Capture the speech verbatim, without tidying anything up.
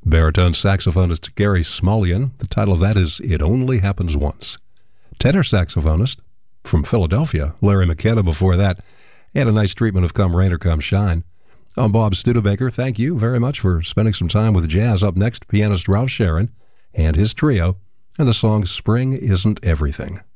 Baritone saxophonist Gary Smulyan. The title of that is It Only Happens Once. Tenor saxophonist from Philadelphia, Larry McKenna before that. He had a nice treatment of Come Rain or Come Shine. I'm Bob Studebaker. Thank you very much for spending some time with jazz. Up next, pianist Ralph Sharon and his trio, and the song Spring Isn't Everything.